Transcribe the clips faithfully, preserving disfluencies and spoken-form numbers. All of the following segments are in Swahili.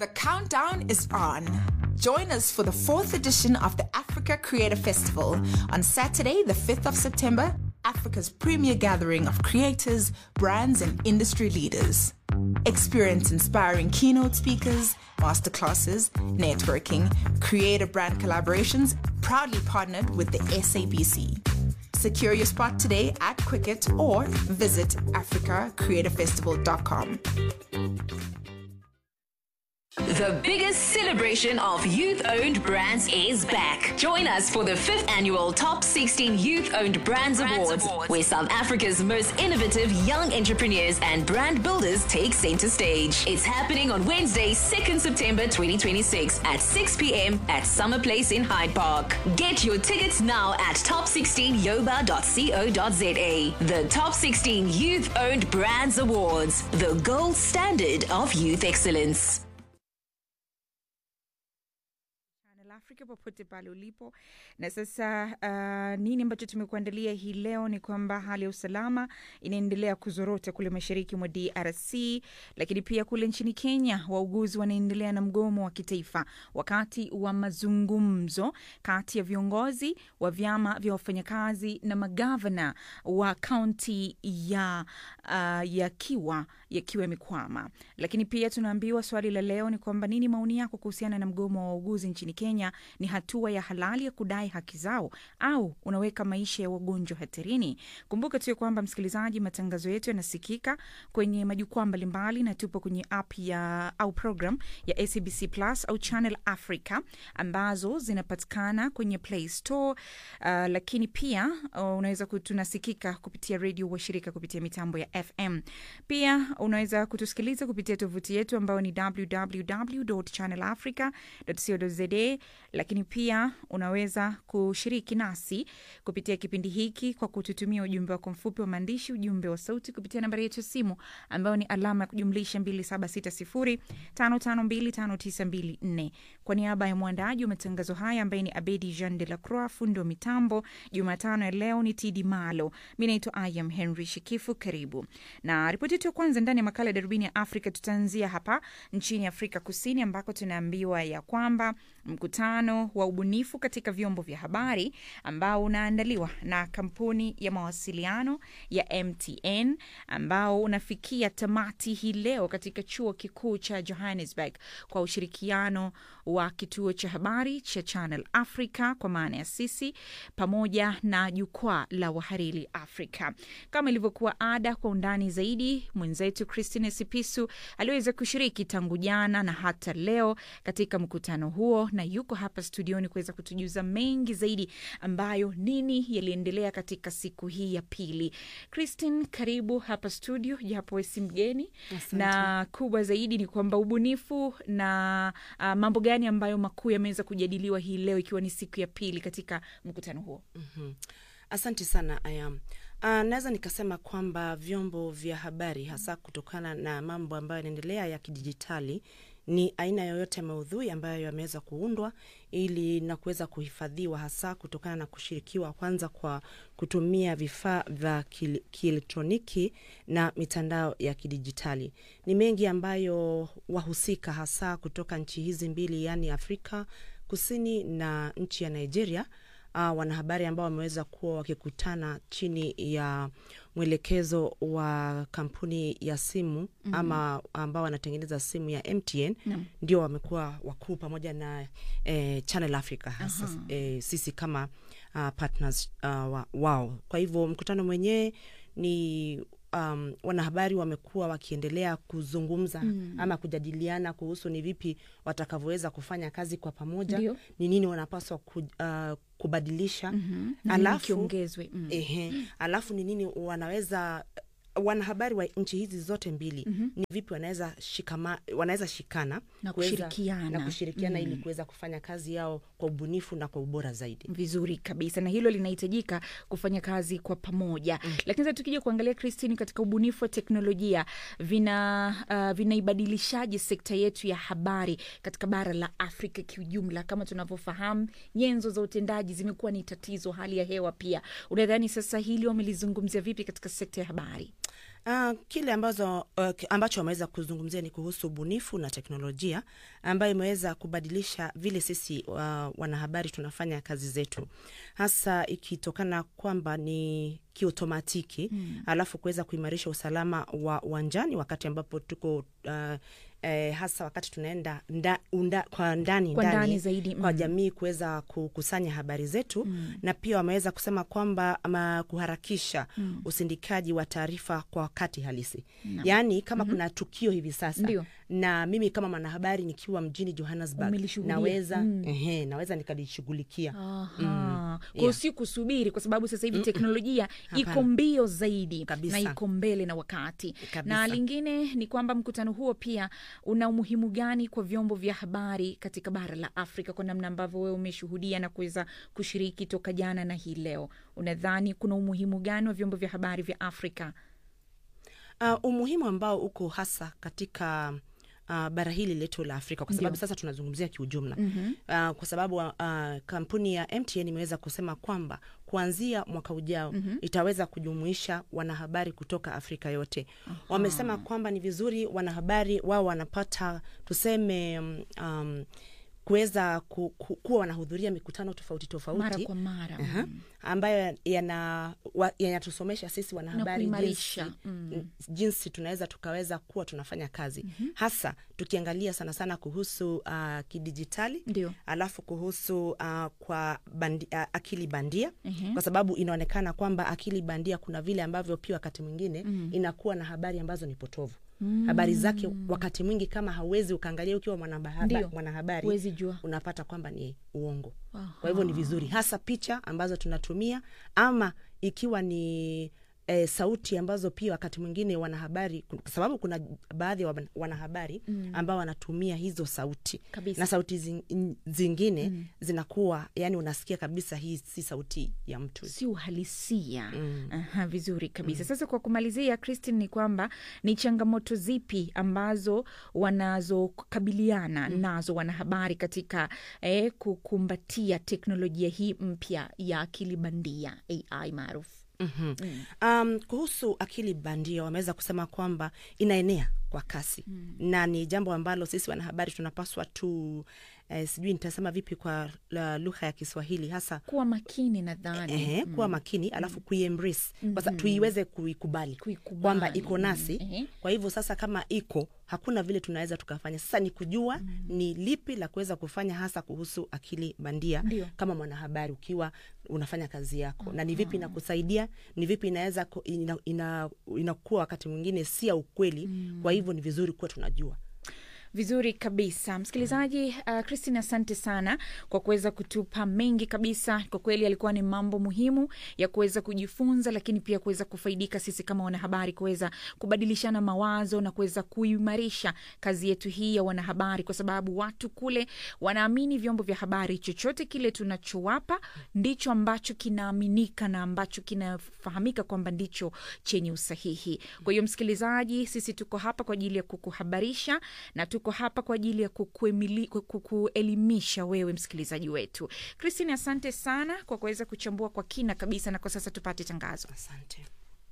The countdown is on. Join us for the fourth edition of the Africa Creator Festival on Saturday, the fifth of September, Africa's premier gathering of creators, brands, and industry leaders. Experience inspiring keynote speakers, masterclasses, networking, creator brand collaborations, proudly partnered with the S A B C. Secure your spot today at Quicket or visit africa creator festival dot com. The biggest celebration of youth-owned brands is back. Join us for the fifth annual Top sixteen Youth-Owned Brands, brands Awards, Awards, where South Africa's most innovative young entrepreneurs and brand builders take center stage. It's happening on Wednesday, second September twenty twenty-six at six p.m. at Summer Place in Hyde Park. Get your tickets now at top sixteen yoba dot co dot za. The Top sixteen Youth-Owned Brands Awards, the gold standard of youth excellence. Afrika popote pale ulipo. Na sasa uh, nini ambacho tumekuandalia hii leo ni kwamba hali ya usalama inaendelea kuzorota kule mashariki mwa D R C, lakini pia kule nchini Kenya wauguzi wanaendelea na mgomo wa kitaifa wakati wa mazungumzo kati ya viongozi wa vyama vya wafanyakazi na magavana wa kaunti ya uh, ya Kiwa yakiwa yamekwama. Lakini pia tunaambiwa swali la leo ni kwamba nini maoni yako kuhusiana na mgomo wa wauguzi nchini Kenya? Ni hatua ya halali ya kudai haki zao au unaweka maisha ya wagonjwa hatarini? Kumbuka tu kwamba msikilizaji, matangazo yetu yanasikika kwenye majukwaa mbalimbali na tupo kwenye app ya au program ya S A B C Plus au Channel Africa ambazo zinapatikana kwenye Play Store. Uh, lakini pia uh, unaweza kutunasikika kupitia radio washirika kupitia mitambo ya F M. Pia unaweza kutusikiliza kupitia tovuti yetu ambayo ni w w w dot channel africa dot co dot za. Lakini pia unaweza kushiriki nasi kupitia kipindi hiki kwa kututumia ujumbe wako mfupi wa maandishi, ujumbe wa sauti kupitia nambari yetu ya simu ambayo ni alama ya kujumlisha mbili saba sita sifuri tano tano mbili tano tisa mbili nne. Kwa niaba ya mwandaji wa matangazo haya ambaye ni Abedi Jean de la Croix, fundi wa mitambo Jumatano ya leo ni Tidi Malo. Mimi naitwa I am Henry Shikifu. Karibu. Na ripoti yetu ya kwanza ndani ya makala ya Darubini ya Afrika, tutaanzia hapa nchini Afrika Kusini ambako tunaambiwa ya kwamba mkutano wa ubunifu katika vyombo vya habari ambao unaandaliwa na kampuni ya mawasiliano ya M T N ambao unafikia tamati hii leo katika chuo kikuu cha Johannesburg kwa ushirikiano wa kituo cha habari cha Channel Africa kwa maana ya sisi pamoja na jukwaa la wahariri Afrika. Kama ilivyokuwa ada, kwa undani zaidi mwenzetu Christine Sipisu aliweza kushiriki tangu jana na hata leo katika mkutano huo, na yuko hapa studioni kuweza kutujuza mengi zaidi ambayo nini yaliendelea katika siku hii ya pili. Christine, karibu hapa studio japo wewe si mgeni. Asante. Na kubwa zaidi ni kwamba ubunifu na uh, mambo gani ambayo makuu yameweza kujadiliwa hii leo ikiwa ni siku ya pili katika mkutano huo. Mhm. Asante sana Ayam. Uh, naweza nikasema kwamba vyombo vya habari hasa kutokana na mambo ambayo yanaendelea ya kidijitali ni aina yoyote ya maudhui ambayo yameweza kuundwa ili na kuweza kuhifadhiwa hasa kutokana na kushirikiwa kwanza kwa kutumia vifaa vya kielektroniki na mitandao ya kidijitali. Ni mengi ambayo wahusika hasa kutoka nchi hizi mbili, yani Afrika Kusini na nchi ya Nigeria, Uh, wanahabari ambao wameweza kuwa wakikutana chini ya mwelekezo wa kampuni ya simu mm-hmm. ama ambao wanatengeneza simu ya M T N no. ndio wamekuwa wakuu pamoja na eh, Channel Africa hasa uh-huh. eh, sisi kama uh, partners uh, wao. Kwa hivyo mkutano mwenyewe ni Um, wanahabari wamekuwa wakiendelea kuzungumza mm. ama kujadiliana kuhusu ni vipi watakavyoweza kufanya kazi kwa pamoja, Dio. ni nini wanapaswa ku, uh, kubadilisha mm-hmm. alafu kiongezwe mm. ehe alafu ni nini wanaweza wanahabari wa nchi hizi zote mbili mm-hmm. ni vipi wanaweza shikama wanaweza shikana na kuweza, kushirikiana na kushirikiana mm. ili kuweza kufanya kazi yao kwa ubunifu na kwa ubora zaidi. Vizuri kabisa, na hilo linahitajika kufanya kazi kwa pamoja. Mm. Lakini sasa tukija kuangalia Christine, katika ubunifu wa teknolojia vina uh, vinaibadilishaje sekta yetu ya habari katika bara la Afrika kiujumla? Kama tunavyofahamu, nyenzo za utendaji zimekuwa ni tatizo, hali ya hewa pia. Unadhani sasa hili wamelizungumzia vipi katika sekta ya habari? Uh, kile ambazo uh, ambacho wameweza kuzungumzia ni kuhusu ubunifu na teknolojia ambayo imeweza kubadilisha vile sisi uh, wanahabari tunafanya kazi zetu, hasa ikitokana kwamba ni kiotomatiki mm. alafu kuweza kuimarisha usalama wa uwanjani wakati ambapo tuko uh, Eh, hasa wakati tunaenda nda, unda, kwa ndani kwa, ndani, zaidi, kwa mm. jamii kuweza kukusanya habari zetu mm. na pia wameweza kusema kwamba ama kuharakisha mm. usindikaji wa taarifa kwa wakati halisi no. Yaani kama mm-hmm. kuna tukio hivi sasa Ndiyo. na mimi kama mwanahabari nikiwa mjini Johannesburg naweza mm. ehe naweza nikalishughulikia mm. kwa yeah. si kusubiri kwa sababu sasa hivi teknolojia iko mbio zaidi kabisa. Na iko mbele na wakati kabisa. Na lingine ni kwamba mkutano huo pia una umuhimu gani kwa vyombo vya habari katika bara la Afrika kwa namna ambavyo wewe umeshuhudia na kuweza kushiriki toka jana na hii leo? Unadhani kuna umuhimu gani wa vyombo vya habari vya Afrika? Uh, umuhimu ambao uko hasa katika Uh, bara hili letu la Afrika kwa sababu Ndiyo. Sasa tunazungumzia kiujumla mm-hmm. uh, kwa sababu uh, kampuni ya M T N imeweza kusema kwamba kuanzia mwaka ujao mm-hmm. itaweza kujumuisha wanahabari kutoka Afrika yote. Aha. Wamesema kwamba ni vizuri wanahabari wao wanapata tuseme um, kuweza ku, ku, kuwa wanahudhuria mikutano tofauti tofauti mara kwa mara uh-huh. ambayo yana yanatusomesha sisi wanahabari jinsi, mm. jinsi tunaweza tukaweza kuwa tunafanya kazi mm-hmm. hasa tukiangalia sana sana kuhusu uh, kidijitali Ndiyo. alafu kuhusu uh, kwa bandi, uh, akili bandia mm-hmm. kwa sababu inaonekana kwamba akili bandia kuna vile ambavyo pia wakati mwingine mm. inakuwa na habari ambazo ni potovu. Mm. Habari zake wakati mwingi kama hawezi ukaangalia ukiwa mwanahabari mwanahabari unapata kwamba ni uongo. Aha. Kwa hivyo ni vizuri hasa picha ambazo tunatumia ama ikiwa ni e, sauti ambazo pia wakati mwingine wanahabari kwa sababu kuna baadhi ya wanahabari mm. ambao wanatumia hizo sauti kabisa. Na sauti zingine mm. zinakuwa yani unasikia kabisa hii si sauti ya mtu, si uhalisia. Mm. Aha, vizuri kabisa. Mm. Sasa kwa kumalizia Christine, ni kwamba ni changamoto zipi ambazo wanazokabiliana mm. nazo wanahabari katika eh, kukumbatia teknolojia hii mpya ya akili bandia A I maarufu? Mm-hmm. Mm. Um, kuhusu akili bandia wameweza kusema kwamba inaenea kwa kasi mm. na ni jambo ambalo sisi wanahabari tunapaswa tu eh, sijui nitasema vipi kwa lugha ya Kiswahili, hasa kuwa makini nadhani eh, mm. kuwa makini alafu mm. kuiembrace mm-hmm. kwa sababu tuiweze kuikubali kwamba iko nasi mm-hmm. kwa hivyo sasa kama iko hakuna vile tunaweza tukafanya. Sasa ni kujua mm. ni lipi la kuweza kufanya hasa kuhusu akili bandia. Ndiyo. Kama mwanahabari ukiwa unafanya kazi yako. Uh-huh. Na ni vipi inakusaidia, ni vipi inaweza ina, ina, inakuwa wakati mwingine si ya ukweli. Mm. Kwa hivyo ni vizuri kuwa tunajua. Vizuri kabisa. Msikilizaji, uh, Christine, asante sana kwa kuweza kutupa mengi kabisa. Kwa kweli alikuwa ni mambo muhimu ya kuweza kujifunza, lakini pia kuweza kufaidika sisi kama wanahabari, kuweza kubadilishana mawazo na kuweza kuimarisha kazi yetu hii ya wanahabari, kwa sababu watu kule wanaamini vyombo vya habari, chochote kile tunachowapa ndicho ambacho kinaaminika na ambacho kinafahamika kwamba ndicho chenye usahihi. Kwa hiyo msikilizaji, sisi tuko hapa kwa ajili ya kukuhabarisha na tuko hapa kwa ajili ya kukuelimisha wewe msikilizaji wetu. Christine, asante sana kwa kuweza kuchambua kwa kina kabisa, na kwa sasa tupate tangazo. Asante.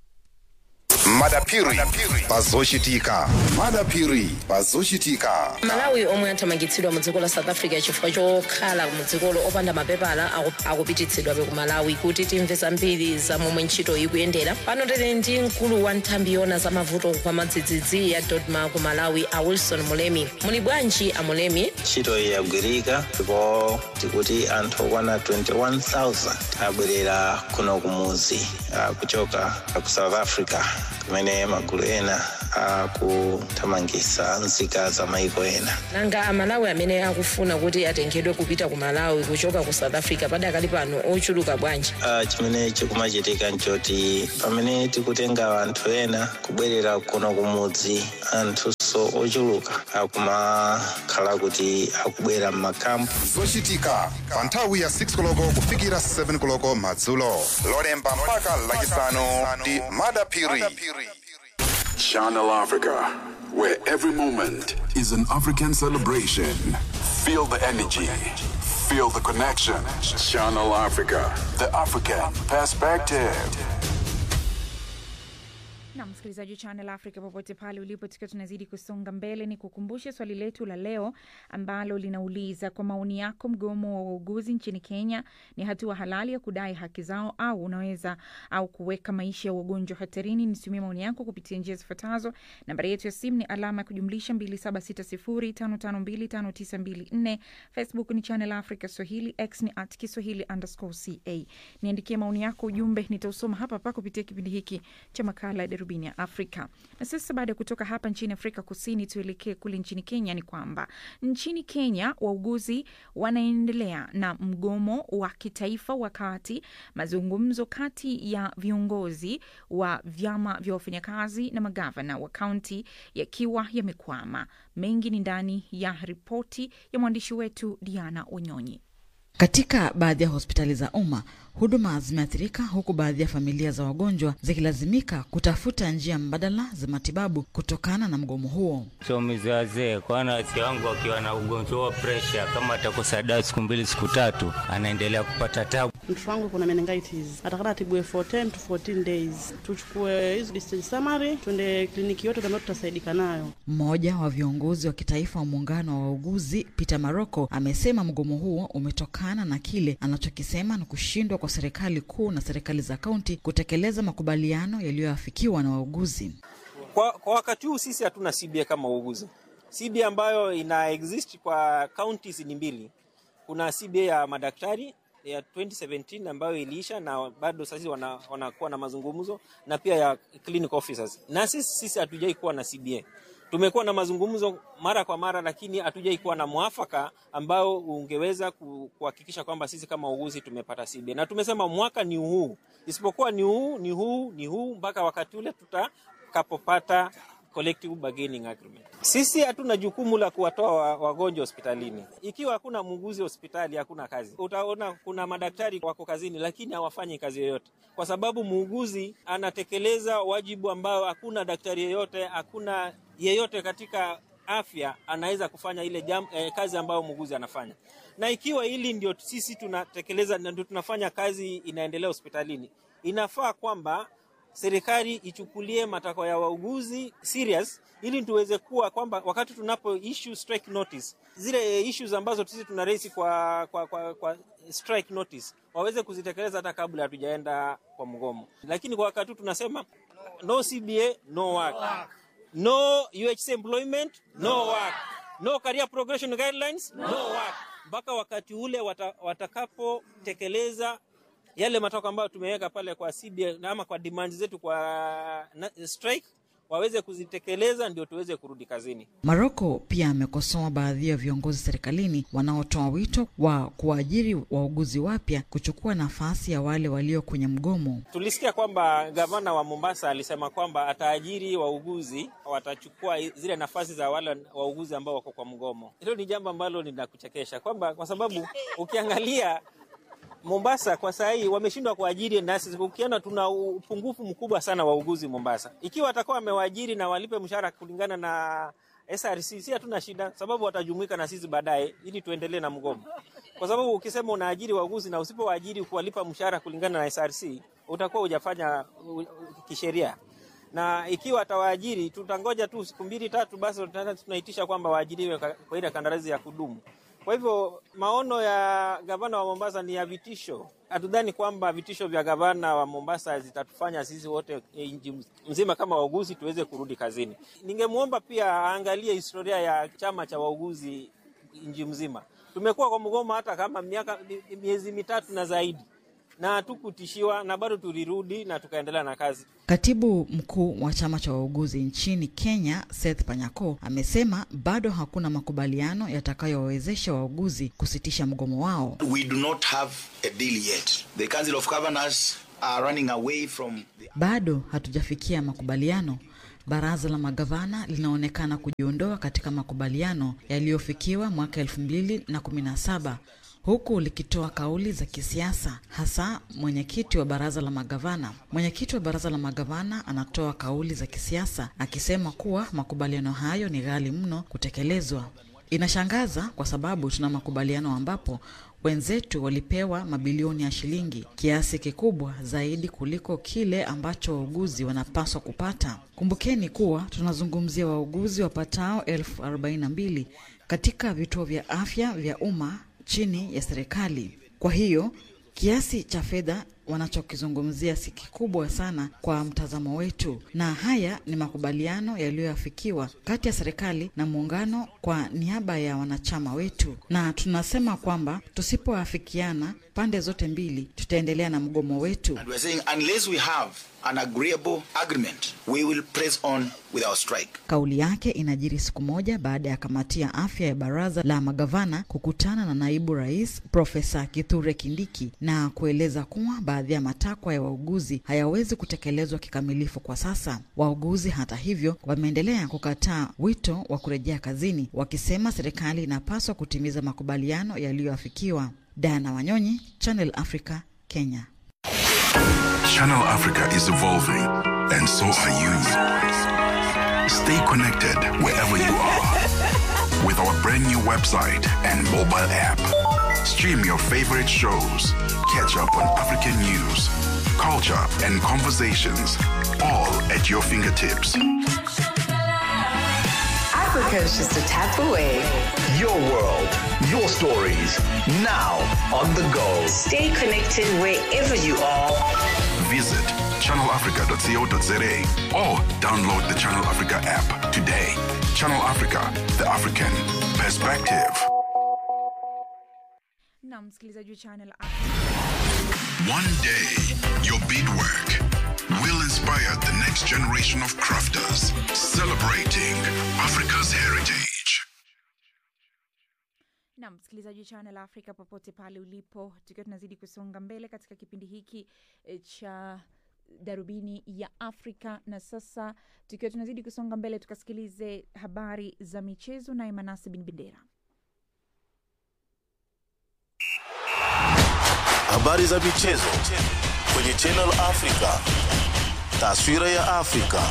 Madapiri bazoshitika Madapiri bazoshitika Malawi omwe athamangitsidwa mu dziko la South Africa chifukwa chokhala mu dziko lo opanda mapepala akupititsidwa ku Malawi. Kuti timve zambiri za momwe ntchito ikuyendera, pano tili ndi mkulu wa nthambi yona za mavuto kwa madzidzidzi ya Dodma ku Malawi, a Wilson Mulemi. Muli bwanji a Mulemi? Ntchito yagwirika ndipo tikuti anthu okwana twenty-one thousand abwerera kuno kumuzi kuchoka ku South Africa, kumene magulu ena akuthamangitsa nzika za maiko ena. Nanga amalawi amene akufuna kuti atengedwe kupita ku Malawi kuchoka ku South Africa padakali pano ochuluka bwanji? Uh, chimene chikumachitika nchoti pamene tikutenga anthu ena kubwerera kuno kumudzi, anthu so ochuluka akumakhala kuti akubwera m'makampu. Zochitika pa nthawi ya six koloko kufikira seven koloko madzulo, Lolemba mpaka Lachisanu ndi Madapiri. Channel Africa, where every moment is an African celebration. Feel the energy, feel the connection. Channel Africa, the African perspective. msikilizaji Channel Africa popote pale ulipo, tukiwa tunazidi kusonga mbele, ni kukumbushe swali letu la leo ambalo linauliza, kwa maoni yako, mgomo wa wauguzi nchini Kenya ni hatua halali ya kudai haki zao au unaweza au kuweka maisha ya wagonjwa hatarini? Nitumie maoni yako kupitia njia zifuatazo. Nambari yetu ya simu ni alama ya kujumlisha mbili saba sita sifuri tano tano mbili tano tisa mbili nne. Facebook ni Channel Africa Swahili, X ni at Kiswahili underscore ca. Niandikie maoni yako, ujumbe nitausoma hapa hapa kupitia kipindi hiki cha makala ya Darubini ya Afrika. Na sasa baada ya kutoka hapa nchini Afrika Kusini, tuelekee kule nchini Kenya. Ni kwamba nchini Kenya wauguzi wanaendelea na mgomo wa kitaifa, wakati mazungumzo kati ya viongozi wa vyama vya wafanyakazi na magavana wa kaunti yakiwa yamekwama. Mengi ni ndani ya ripoti ya mwandishi wetu Diana Onyonyi. Katika baadhi ya hospitali za umma, huduma zimeathirika, huku baadhi ya familia za wagonjwa zikilazimika kutafuta njia mbadala za matibabu kutokana na mgomo huo. Chomizi wazee, kwa na wasi wangu wakiwa na ugonjwa wa pressure, kama atakosa dawa siku mbili siku tatu, anaendelea kupata tabu. Mtu wangu kuna meningitis, atakana atibue for ten to fourteen days. Tuchukue hizo distance summary, tuende kliniki yote ambayo tutasaidika nayo. Mmoja wa viongozi wa kitaifa wa muungano wa wauguzi, Peter Maroko, amesema mgomo huo umetokana na kile anachokisema na kushindwa kwa serikali kuu na serikali za kaunti kutekeleza makubaliano yaliyoafikiwa na wauguzi. Kwa, kwa wakati huu sisi hatuna C B A kama wauguzi. C B A ambayo ina exist kwa counties ni mbili. Kuna C B A ya madaktari ya twenty seventeen ambayo iliisha na bado sasa wana, wanakuwa na mazungumzo, na pia ya clinical officers. Na sisi sisi hatujai kuwa na C B A. Tumekuwa na mazungumzo mara kwa mara, lakini hatujai kuwa na mwafaka ambao ungeweza kuhakikisha kwamba sisi kama wauguzi tumepata C B A. Na tumesema mwaka ni huu. Isipokuwa ni huu, ni huu, ni huu mpaka wakati ule tutakapopata collective bargaining agreement. Sisi hatuna jukumu la kuwatoa wagonjwa hospitalini. Ikiwa hakuna muuguzi hospitali, hakuna kazi. Utaona kuna madaktari wako kazini lakini hawafanyi kazi yoyote, kwa sababu muuguzi anatekeleza wajibu ambao hakuna daktari yeyote, hakuna yeyote katika afya anaweza kufanya ile jam, eh, kazi ambayo muuguzi anafanya. Na ikiwa hili ndio sisi tunatekeleza, ndio tunafanya kazi inaendelea hospitalini, inafaa kwamba serikali ichukulie matakwa ya wauguzi serious, ili tuweze kuwa kwamba wakati tunapo issue strike notice, zile issues ambazo sisi tuna raise kwa kwa kwa, kwa strike notice waweze kuzitekeleza hata kabla hatujaenda kwa mgomo. Lakini kwa wakati tunasema no C B A, no work. No U H C employment, no work. No career progression guidelines, no work. Mpaka wakati ule wata, watakapo tekeleza yale matakwa ambayo tumeweka pale kwa C B A na ama kwa demands zetu kwa na, strike, waweze kuzitekeleza ndio tuweze kurudi kazini. Maroko pia amekosoa baadhi ya viongozi serikalini wanaotoa wito wa kuajiri wauguzi wapya kuchukua nafasi ya wale walio kwenye mgomo. Tulisikia kwamba gavana wa Mombasa alisema kwamba ataajiri wauguzi, watachukua zile nafasi za wale wauguzi ambao wako kwa mgomo. Hilo ni jambo ambalo linakuchekesha, kwamba kwa sababu ukiangalia Mombasa kwa sasa hii wameshindwa kuajiri nasi. Ukiona tuna upungufu mkubwa sana wa wauguzi Mombasa. Ikiwa atakuwa amewaajiri na walipe mshahara kulingana na S R C, si hatuna shida, sababu watajumuika na sisi baadaye ili tuendelee na mgomo. Kwa sababu ukisema unaajiri wauguzi na usipowaajiri kuwalipa mshahara kulingana na S R C, utakuwa hujafanya kisheria. Na ikiwa atawaajiri, tutangoja tu siku mbili tatu basi tunaitisha kwamba waajiriwe kwa ile kandarasi ya kudumu. Kwa hivyo maono ya gavana wa Mombasa ni ya vitisho. Hatudhani kwamba vitisho vya gavana wa Mombasa zitatufanya sisi wote nchi mzima kama wauguzi tuweze kurudi kazini. Ningemuomba pia aangalie historia ya chama cha wauguzi nchi mzima. Tumekuwa kwa mgomo hata kama miaka miezi mitatu na zaidi, na hatukutishiwa na bado tulirudi na tukaendelea na kazi. Katibu mkuu wa chama cha wauguzi nchini Kenya, Seth Panyako, amesema bado hakuna makubaliano yatakayowezesha wauguzi kusitisha mgomo wao. We do not have a deal yet. The Council of Governors are running away from the... Bado hatujafikia makubaliano. Baraza la magavana linaonekana kujiondoa katika makubaliano yaliyofikiwa mwaka elfu mbili na kumi na saba. Huku likitoa kauli za kisiasa, hasa mwenyekiti wa baraza la magavana. Mwenyekiti wa baraza la magavana anatoa kauli za kisiasa akisema kuwa makubaliano hayo ni ghali mno kutekelezwa. Inashangaza kwa sababu tuna makubaliano ambapo wenzetu walipewa mabilioni ya shilingi, kiasi kikubwa zaidi kuliko kile ambacho wauguzi wanapaswa kupata. Kumbukeni kuwa tunazungumzia wauguzi wapatao elfu arobaini na mbili katika vituo vya afya vya umma chini ya serikali. Kwa hiyo kiasi cha fedha wanachokizungumzia si kikubwa sana kwa mtazamo wetu, na haya ni makubaliano yaliyoafikiwa kati ya serikali na muungano kwa niaba ya wanachama wetu, na tunasema kwamba tusipoafikiana pande zote mbili tutaendelea na mgomo wetu. And we are saying unless we have an agreeable agreement, we will press on with our strike. Kauli yake inajiri siku moja baada ya kamati ya afya ya baraza la magavana kukutana na naibu rais Profesa Kithure Kindiki na kueleza kuwa baadhi ya matakwa ya wauguzi hayawezi kutekelezwa kikamilifu kwa sasa. Wauguzi hata hivyo wameendelea kukataa wito wa kurejea kazini, wakisema serikali inapaswa kutimiza makubaliano yaliyoafikiwa. Diana Wanyonyi, Channel Africa, Kenya. Channel Africa is evolving, and so are you. Stay connected wherever you are with our brand new website and mobile app. Stream your favorite shows, catch up on African news, culture, and conversations, all at your fingertips. Africa is just a tap away. Your world, your stories, now on the go. Stay connected wherever you are. Visit channel africa dot co dot za or download the Channel Africa app today. Channel Africa, the African perspective. Na msikilizaji wa Channel One day, your beadwork will inspire the next generation of crafters, celebrating Africa's heritage. Na msikilizaji wa Channel Africa popote pale ulipo, tukiwa tunazidi kusonga mbele katika kipindi hiki cha Darubini ya Afrika, na sasa tukiwa tunazidi kusonga mbele tukasikilize habari za michezo na Emanasi bin Bendera. Habari za michezo kwenye Channel Africa. Taswira ya Afrika.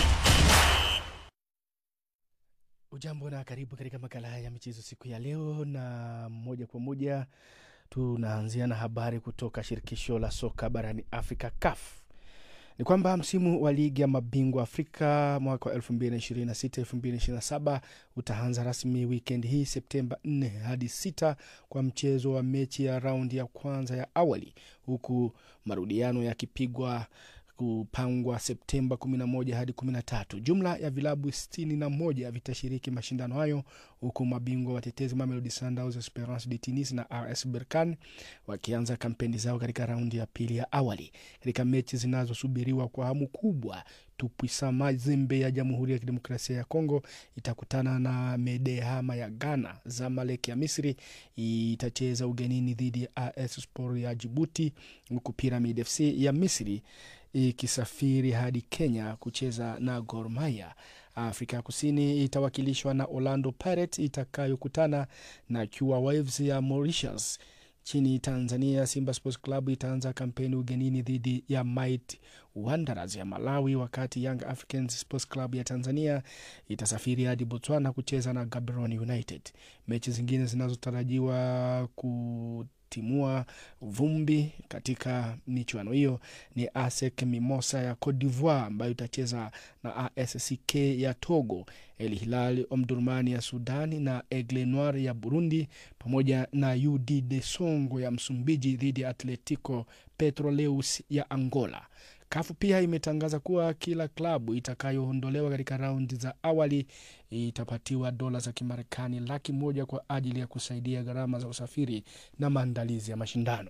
Ujambo na karibu katika makala ya michezo siku ya leo, na moja kwa moja tunaanzia na habari kutoka shirikisho la soka barani Afrika C A F. Ni kwamba msimu wa ligi ya mabingwa Afrika mwaka wa elfu mbili na ishirini na sita elfu mbili na ishirini na saba utaanza rasmi weekend hii Septemba nne hadi sita kwa mchezo wa mechi ya raundi ya kwanza ya awali, huku marudiano yakipigwa kupangwa Septemba kumi na moja hadi kumi na tatu. Jumla ya vilabu sitini na moja vitashiriki mashindano hayo, huku mabingwa watetezi Mamelodi Sundowns, Esperance de Tunis na R S Berkane wakianza kampeni zao katika raundi ya pili ya awali. Katika mechi zinazosubiriwa kwa hamu kubwa, Tupuisa Mazembe ya Jamhuri ya Kidemokrasia ya Kongo itakutana na Medehama ya Ghana. Zamalek ya Misri itacheza ugenini dhidi ya A S Sport ya Djibouti, huku Pyramid F C ya Misri ikisafiri hadi Kenya kucheza na Gor Mahia. Afrika Kusini itawakilishwa na Orlando Pirates itakayokutana na Kua Waves ya Mauritius. Chini Tanzania, Simba Sports Club itaanza kampeni ugenini dhidi ya Might Wanderers ya Malawi, wakati Young Africans Sports Club ya Tanzania itasafiri hadi Botswana kucheza na Gaborone United. Mechi zingine zinazotarajiwa ku timua vumbi katika michuano hiyo ni A S E C Mimosa ya Cote d'Ivoire ambayo itacheza na A S C K ya Togo, El Hilal Omdurman ya Sudani na Aigle Noir ya Burundi, pamoja na U D de Songo ya Msumbiji dhidi ya Atletico Petroleus ya Angola. Kafu pia imetangaza kuwa kila klabu itakayoondolewa katika raundi za awali itapatiwa dola za Kimarekani laki moja kwa ajili ya kusaidia gharama za usafiri na maandalizi ya mashindano.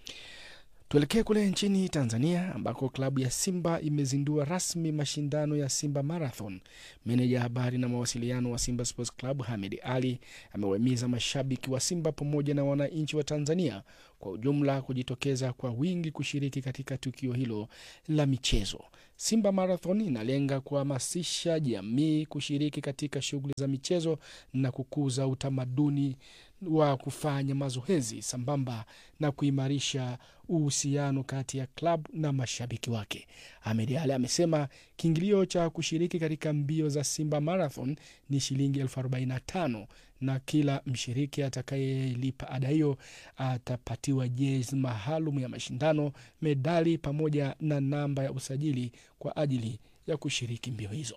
Tuelekee kule nchini Tanzania ambako klabu ya Simba imezindua rasmi mashindano ya Simba Marathon. Meneja habari na mawasiliano wa Simba Sports Club Hamed Ali amewahimiza mashabiki wa Simba pamoja na wananchi wa Tanzania kwa ujumla kujitokeza kwa wingi kushiriki katika tukio hilo la michezo. Simba Marathon inalenga kuhamasisha jamii kushiriki katika shughuli za michezo na kukuza utamaduni wa kufanya mazoezi sambamba na kuimarisha uhusiano kati ya klabu na mashabiki wake. Ahmed Ali amesema Kiingilio cha kushiriki katika mbio za Simba Marathon ni shilingi elfu arobaini na tano na kila mshiriki atakayelipa ada hiyo atapatiwa jezi maalum ya mashindano, medali pamoja na namba ya usajili kwa ajili ya kushiriki mbio hizo.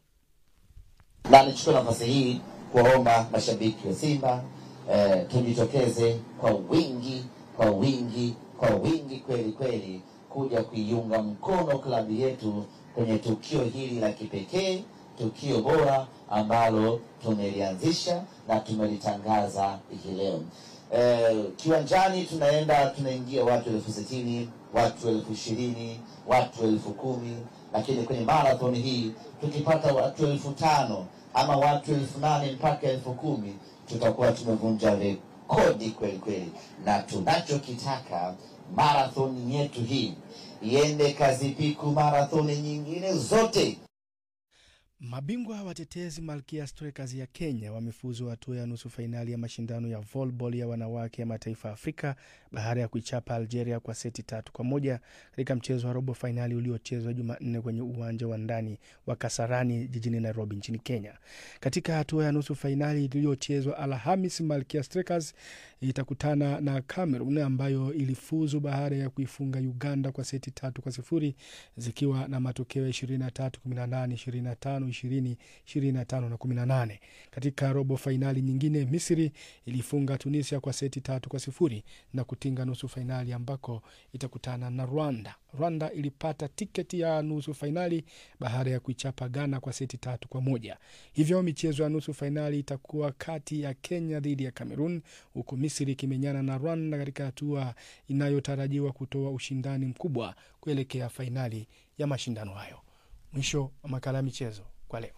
Na nichukue nafasi hii kuwaomba mashabiki wa Simba eh, tujitokeze kwa wingi, kwa wingi, kwa wingi kweli kweli kuja kuiunga mkono klabu yetu kwenye tukio hili la kipekee, tukio bora ambalo tumelianzisha na tumelitangaza hii leo. Eh, kiwanjani tunaenda tunaingia watu elfu sitini, watu elfu ishirini, watu elfu kumi, lakini kwenye marathon hii tukipata watu elfu tano ama watu elfu nane mpaka elfu kumi tutakuwa tumevunja rekodi kweli kweli. Na tunachokitaka marathon yetu hii iende kazipiku marathoni nyingine zote. Mabingwa watetezi Malkia Strikers ya Kenya wamefuzu hatua ya nusu fainali ya mashindano ya volleyball ya wanawake ya mataifa ya Afrika baada ya kuichapa Algeria kwa seti tatu kwa moja katika mchezo wa robo fainali uliochezwa Jumanne kwenye uwanja wa ndani wa Kasarani jijini Nairobi nchini Kenya. Katika hatua ya nusu fainali iliyochezwa Alhamisi, Malkia Strikers itakutana na Cameroon ambayo ilifuzu baada ya kuifunga Uganda kwa seti tatu kwa sifuri zikiwa na matokeo ishirini na tatu kumi na nane, ishirini na tano ishirini, ishirini na tano na kumi na nane. Katika robo fainali nyingine, Misri ilifunga Tunisia kwa seti tatu kwa sifuri na kutinga nusu fainali ambako itakutana na Rwanda. Rwanda ilipata tiketi ya nusu fainali baada ya kuichapa Ghana kwa seti tatu kwa moja. Hivyo michezo ya nusu fainali itakuwa kati ya Kenya dhidi ya Cameroon, huku Misri kimenyana na Rwanda katika hatua inayotarajiwa kutoa ushindani mkubwa kuelekea fainali ya mashindano hayo. Mwisho wa makala ya michezo kwa leo.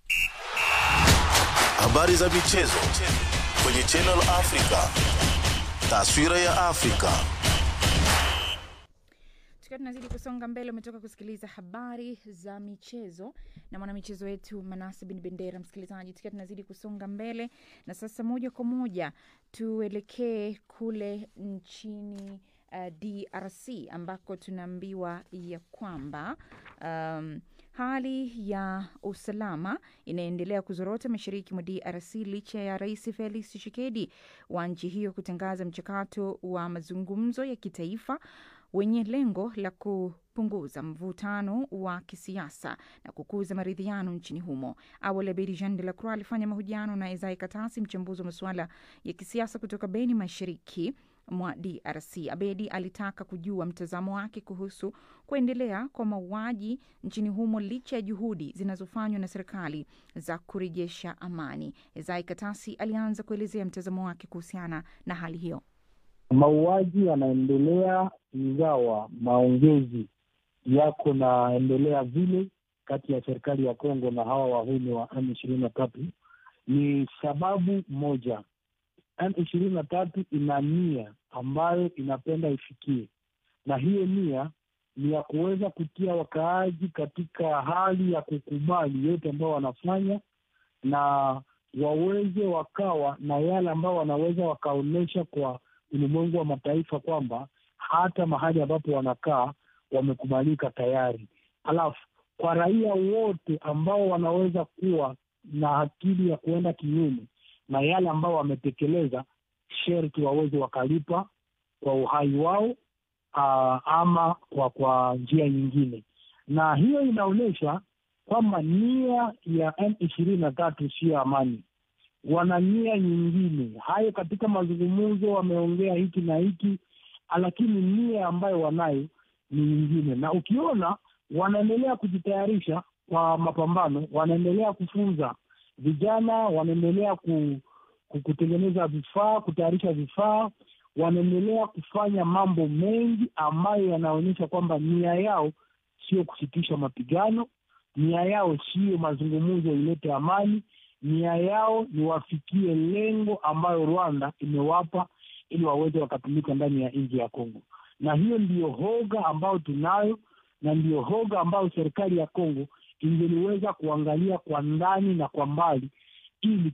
Habari za michezo kwenye Channel Africa. Taswira ya Afrika. Tukiwa tunazidi kusonga mbele, umetoka kusikiliza habari za michezo na mwanamichezo wetu Manase bin Bendera. Msikilizaji, tukiwa tunazidi kusonga mbele na sasa moja kwa moja tuelekee kule nchini uh, D R C ambako tunaambiwa ya kwamba um, hali ya usalama inaendelea kuzorota mashariki mwa D R C licha ya Rais Felix Tshisekedi wa nchi hiyo kutangaza mchakato wa mazungumzo ya kitaifa wenye lengo la kupunguza mvutano wa kisiasa na kukuza maridhiano nchini humo. Awali Abedi Jean de la Croix alifanya mahojiano na Isaiah Katasi, mchambuzi wa masuala ya kisiasa kutoka Beni, mashariki mwa D R C. Abedi alitaka kujua mtazamo wake kuhusu kuendelea kwa mauaji nchini humo licha ya juhudi zinazofanywa na serikali za kurejesha amani. Isaiah Katasi alianza kuelezea mtazamo wake kuhusiana na hali hiyo. Mauaji yanaendelea ingawa maongezi yako naendelea vile kati ya serikali ya Kongo na hawa wahuni wa M ishirini na tatu. Ni sababu moja, M ishirini na tatu ina nia ambayo inapenda ifikie, na hiyo nia ni ya kuweza kutia wakaaji katika hali ya kukubali yote ambao wanafanya na waweze wakawa na yale ambao wanaweza wakaonesha kwa ulimwengu wa mataifa kwamba hata mahali ambapo wanakaa wamekubalika tayari. Alafu kwa raia wote ambao wanaweza kuwa na akili ya kuenda kinyume na yale ambao wametekeleza, sherti waweze wakalipa kwa uhai wao uh, ama kwa kwa njia nyingine. Na hiyo inaonyesha kwamba nia ya M ishirini na tatu sio amani, wana nia nyingine. Hayo katika mazungumzo wameongea hiki na hiki, lakini nia ambayo wanayo ni nyingine. Na ukiona wanaendelea kujitayarisha kwa mapambano, wanaendelea kufunza vijana, wanaendelea ku, kutengeneza vifaa, kutayarisha vifaa, wanaendelea kufanya mambo mengi ambayo yanaonyesha kwamba nia yao sio kusitisha mapigano, nia yao sio mazungumzo ilete amani, nia yao ni wafikie lengo ambayo Rwanda imewapa ili waweze wakatumika ndani ya nchi ya Kongo. Na hiyo ndiyo hoga ambayo tunayo, na ndiyo hoga ambayo serikali ya Kongo ingeliweza kuangalia kwa ndani na kwa mbali ili